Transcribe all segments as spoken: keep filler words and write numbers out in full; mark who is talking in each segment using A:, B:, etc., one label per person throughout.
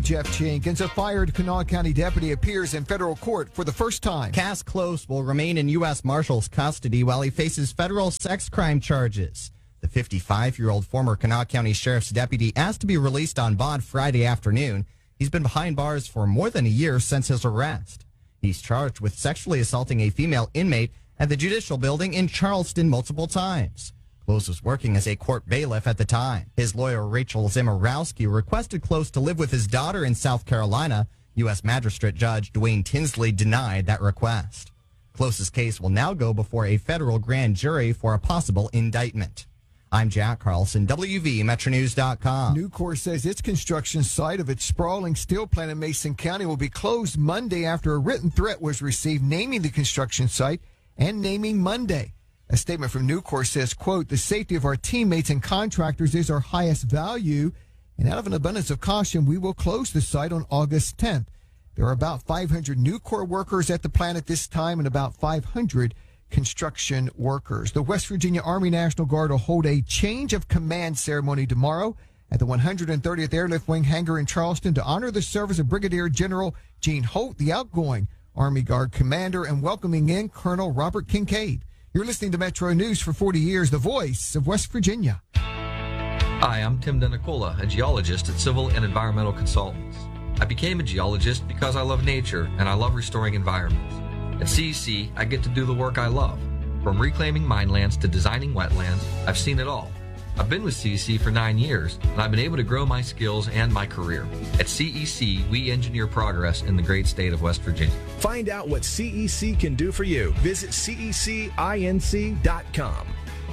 A: Jeff Jenkins. A fired Kanawha County deputy appears in federal court for the first time.
B: Cass Close will remain in U S Marshals custody while he faces federal sex crime charges. The fifty-five-year-old former Kanawha County Sheriff's deputy asked to be released on bond Friday afternoon. He's been behind bars for more than a year since his arrest. He's charged with sexually assaulting a female inmate at the Judicial Building in Charleston multiple times. Close was working as a court bailiff at the time. His lawyer, Rachel Zimmerowski, requested Close to live with his daughter in South Carolina. U S Magistrate Judge Dwayne Tinsley denied that request. Close's case will now go before a federal grand jury for a possible indictment. I'm Jack Carlson, W V Metro News dot com.
A: Nucor says its construction site of its sprawling steel plant in Mason County will be closed Monday after a written threat was received naming the construction site and naming Monday. A statement from Nucor says, quote, the safety of our teammates and contractors is our highest value, and out of an abundance of caution, we will close the site on August tenth. There are about five hundred Nucor workers at the plant at this time and about five hundred construction workers. The West Virginia Army National Guard will hold a change of command ceremony tomorrow at the one hundred thirtieth Airlift Wing hangar in Charleston to honor the service of Brigadier General Gene Holt, the outgoing Army Guard commander, and welcoming in Colonel Robert Kincaid. You're listening to Metro News for forty years, the voice of West Virginia.
C: Hi, I'm Tim Denicola, a geologist at Civil and Environmental Consultants. I became a geologist because I love nature and I love restoring environments. At C E C, I get to do the work I love. From reclaiming minelands to designing wetlands, I've seen it all. I've been with C E C for nine years, and I've been able to grow my skills and my career. At C E C, we engineer progress in the great state of West Virginia.
D: Find out what C E C can do for you. Visit C E C inc dot com.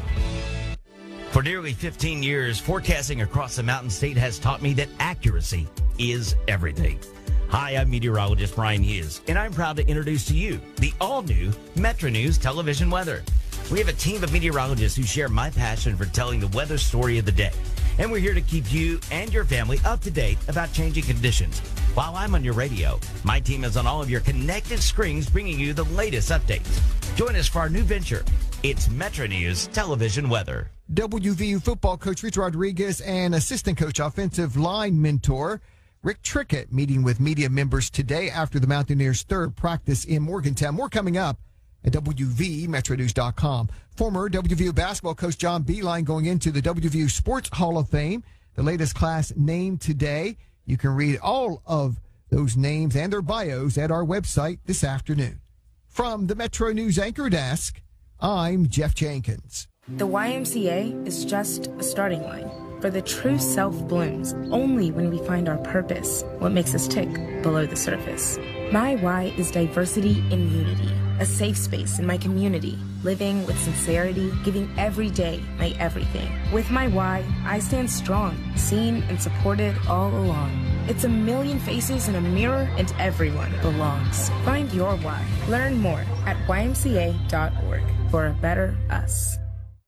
E: For nearly fifteen years, forecasting across the Mountain State has taught me that accuracy is everything. Hi, I'm meteorologist Brian Hughes, and I'm proud to introduce to you the all-new Metro News television weather. We have a team of meteorologists who share my passion for telling the weather story of the day. And we're here to keep you and your family up to date about changing conditions. While I'm on your radio, my team is on all of your connected screens bringing you the latest updates. Join us for our new venture. It's Metro News Television Weather.
A: W V U football coach Rich Rodriguez and assistant coach offensive line mentor Rick Trickett meeting with media members today after the Mountaineers' third practice in Morgantown. More coming up at W V Metro News dot com. Former W V U basketball coach John Beilein going into the W V U Sports Hall of Fame. The latest class named today. You can read all of those names and their bios at our website this afternoon. From the Metro News Anchor Desk, I'm Jeff Jenkins.
F: The Y M C A is just a starting line. For the true self blooms only when we find our purpose, what makes us tick below the surface. My why is diversity in unity, a safe space in my community, living with sincerity, giving every day my everything. With my why, I stand strong, seen and supported all along. It's a million faces in a mirror and everyone belongs. Find your why. Learn more at Y M C A dot org for a better us.